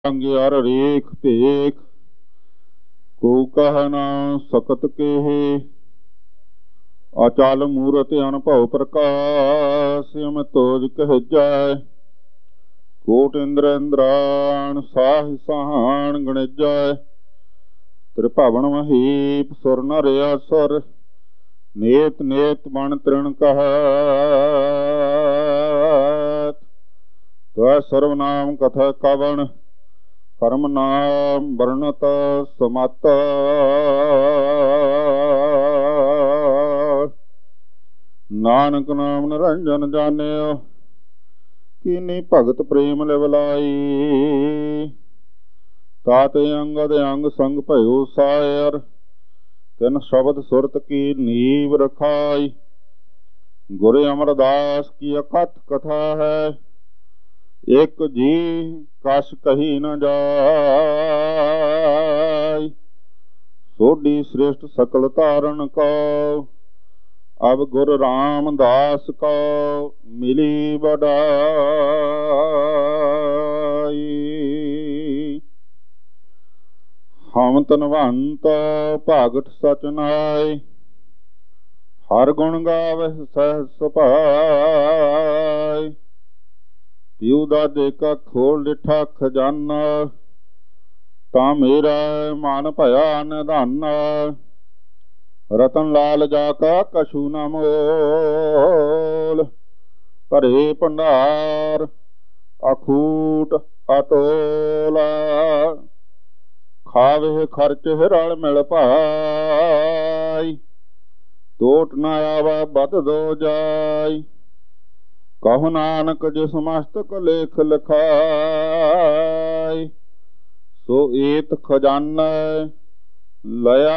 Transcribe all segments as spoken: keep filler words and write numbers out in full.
अंग्यार रेख पेख को कह न सकत केहे। अचाल मूरत अनुभव प्रकाश यम तोज कह जाय। कोट इंद्र इंद्राण साह सहान गणित जाय। त्रिभवन महीप सुर नर असुर नेत नेत बन तृण कहत। त्वै सर्वनाम कथा कवन कर्म नाम वर्णत समत। नानक नाम निरंजन जानियो कीनी भगत प्रेम लिवलाई। ताते अंगद अंग संग भयो सायर तिन शब्द सुरत की नीव रखाई। गुरु अमरदास की अकथ कथा है एक जी कश कही न जाय। सोडी श्रेष्ठ सकल तारण को अब गुरु रामदास को मिली बड़ाई। हम तनवंत भागत सच नाय हर गुण गावह सहस पाय। पिउ दादे का खोल डिठा खजाना ता मेरा मन भया निधाना। रतन लाल जाका कछु न मोल भरे भंडार अखूट अतोला। खावे खर्च हिरल मिल पाई टोट न आवा बद दो जाय। कहो नानक जिस मस्तक लेख लिखाय। सो एत खजाना लया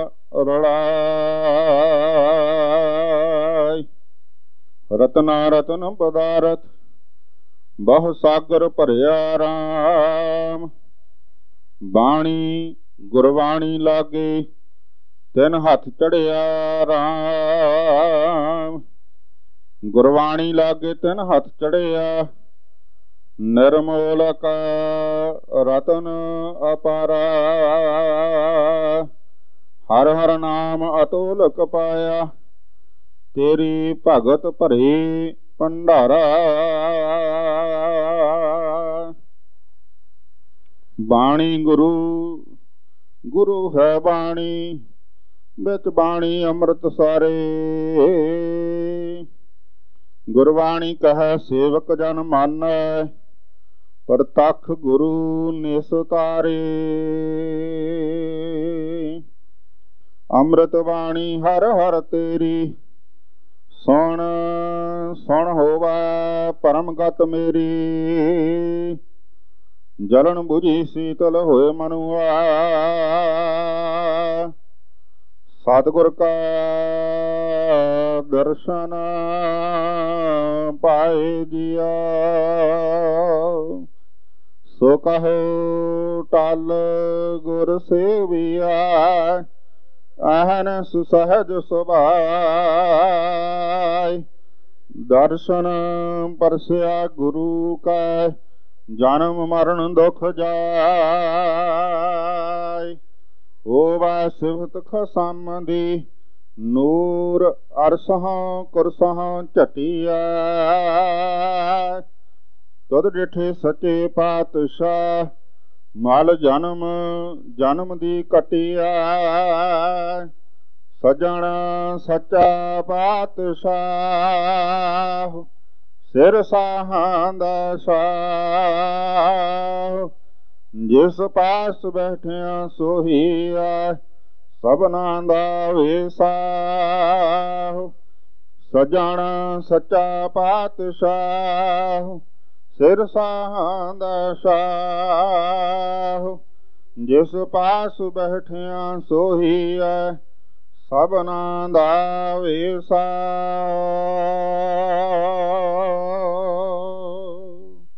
रड़ाय। रतना रतन पदारथ बहु सागर भरिया राम। बाणी गुरबाणी लागे तिन हथ चढ़िया राम। गुरबाणी लागे तिन हथ चढ़िया निर्मोल का रतन अपारा। हर हर नाम अतोलक पाया तेरी भगत भरे भंडारा। बाणी गुरु गुरु है बाणी बिच बाणी अमृत सारे। गुरबाणी कह सेवक जन मानै प्रतख गुरु निसतारे। अमृत बाणी हर हर तेरी सुन सुन होवा परम गत मेरी। जलन बुझी शीतल होए मनुआ सतगुर का दर्शन पाए जिया। सो कहो टल गुर सेविया अहन सुसहज सुभाय। दर्शन परस्या गुरु का जन्म मरण दुख जाय। होवा सिफत खसम दी नूर अरसहों कुरसहों झटिया। तुद डिठे सचे पातशाह मल जन्म जन्म दी कटिया। सजन सच्चा पातशाह सिर साहां दा शाह। जिस पास बैठिया सोही आए सबना दा वेसाह। सजन सच्चा पातशाह सिर साहां दा शाह। जिस पास बैठिया सोही आए सबना दा वेसाह।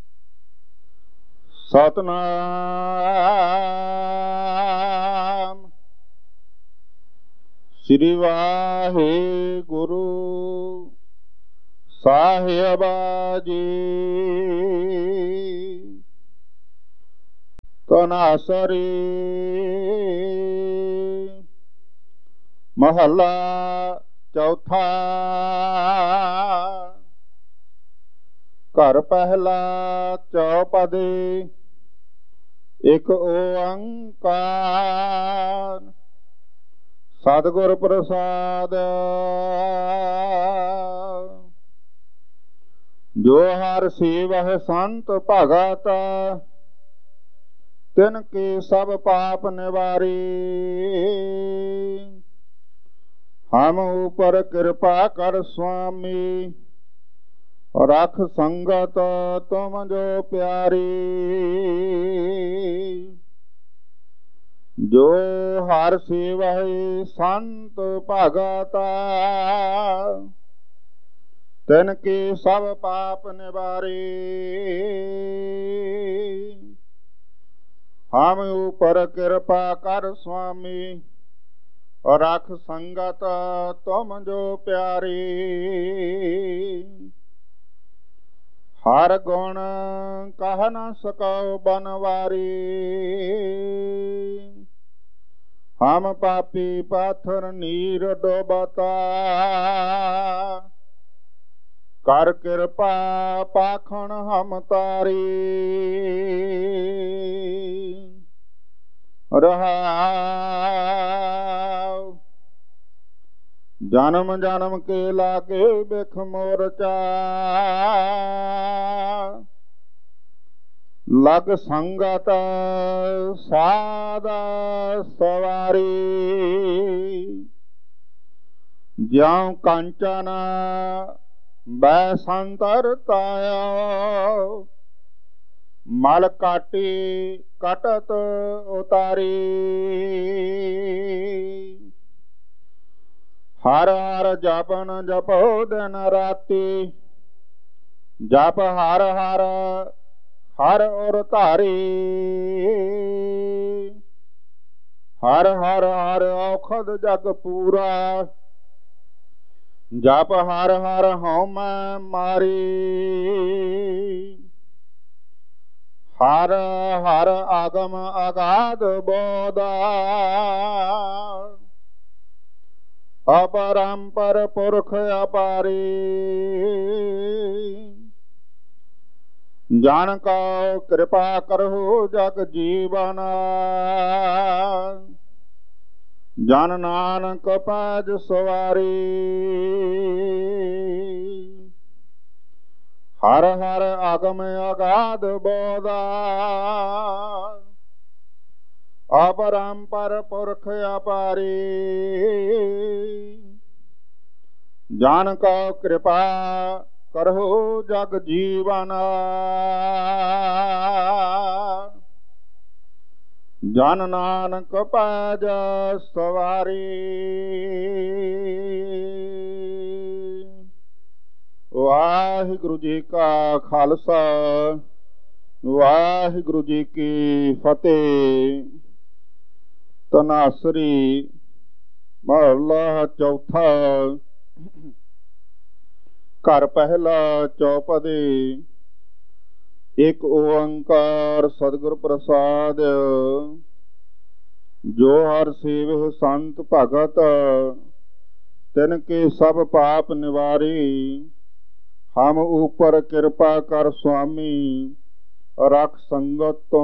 सतनाम श्री वाहेगुरु साहिबा जी। ਤਨਾਸਰੀ। ਮਹੱਲਾ ਚੌਥਾ। ਘਰ ਪਹਿਲਾ ਚੌਪਦੀ। ਇਕ ਓੰਕਾਰ ਸਤਿਗੁਰ ਪ੍ਰਸਾਦ। ਜੋ ਹਰਿ ਸੇਵਹਿ ਸੰਤ ਭਗਤ, ਤਿਨ ਕੇ ਸਭ ਪਾਪ ਨਿਵਾਰੀ। ਹਮ ਉਪਰ ਕਿਰਪਾ ਕਰ ਸੁਆਮੀ, ਰਖ ਸੰਗਤ ਤੁਮ ਜੋ ਪਿਆਰੀ। ਜੋ ਹਰਿ ਸੇਵਹਿ ਸੰਤ ਭਗਤ, ਤਿਨ ਕੇ ਸਭ ਪਾਪ ਨਿਵਾਰੀ। ਹਮ ਉਪਰ ਕਿਰਪਾ ਕਰ ਸੁਆਮੀ, ਰਖ ਸੰਗਤ ਤੁਮ ਜੋ ਪਿਆਰੀ। ਹਰ ਗੁਣ ਕਹਿ ਨ ਸਕਉ ਬਨਵਾਰੀ, ਹਮ ਪਾਪੀ ਪਾਥਰ ਨੀਰ ਡੋਬਤਾ। ਕਰ ਕਿਰਪਾ ਪਾਖਣ ਹਮ ਤਾਰੀ। ਰਹਾਉ ਜਨਮ ਜਨਮ ਕੇ ਲਾਗੇ ਬਿਖ ਮੋਰਚਾ। ਲਗ ਸੰਗਤ ਸਾਧ ਸਵਾਰੀ। ਜਿਉ ਕੰਚਨ ਬੈ ਸੰਤਰ ਤਾਇਆ, ਮਲ ਕਾਟੀ ਕਟਤ ਉਤਾਰੀ। ਹਰ ਹਰ ਜਪਨ ਜਪੋ ਦਿਨ ਰਾਤੀ, ਜਪ ਹਰ ਹਰ ਹਰ ਔਰ ਧਾਰੀ। ਹਰ ਹਰ ਹਰ ਔਖਦ ਜਗ ਪੂਰਾ, ਜਪ ਹਰ ਹਰ ਹਉਮੈ ਮਾਰੀ। ਹਰ ਹਰ ਆਗਮ ਅਗਾਧ ਬੋਧਾ, ਅਪਰੰਪਰ ਪੁਰਖ ਅਪਾਰੀ। ਜਨ ਕਉ ਕਿਰਪਾ ਕਰਹੁ ਜਗ ਜੀਵਨ, ਜਨ ਨਾਨਕ ਪੈਜ ਸਵਾਰੀ। ਹਰ ਹਰ ਆਗਮ ਅਗਾਧ ਬੋਧਾ, ਅਪਰੰਪਰ ਪੁਰਖ ਅਪਾਰੀ। ਜਨ ਕਉ ਕਿਰਪਾ ਕਰਹੁ ਜਗ ਜੀਵਨ, ਜਨ ਨਾਨਕ ਪੈਜ ਸਵਾਰੀ। ਵਾਹਿਗੁਰੂ ਜੀ ਕਾ ਖਾਲਸਾ, ਵਾਹਿਗੁਰੂ ਜੀ ਕੀ ਫਤਿਹ। ਤਨਾਸਰੀ। ਮਹੱਲਾ ਚੌਥਾ। ਘਰ ਪਹਿਲਾ ਚੌਪਦੀ। ਇਕ ਓੰਕਾਰ ਸਤਿਗੁਰ ਪ੍ਰਸਾਦ। ਜੋ ਹਰਿ ਸੇਵਹਿ ਸੰਤ ਭਗਤ, ਤਿਨ ਕੇ ਸਭ ਪਾਪ ਨਿਵਾਰੀ। ਹਮ ਉਪਰ ਕਿਰਪਾ ਕਰ ਸੁਆਮੀ, ਰਖ ਸੰਗਤ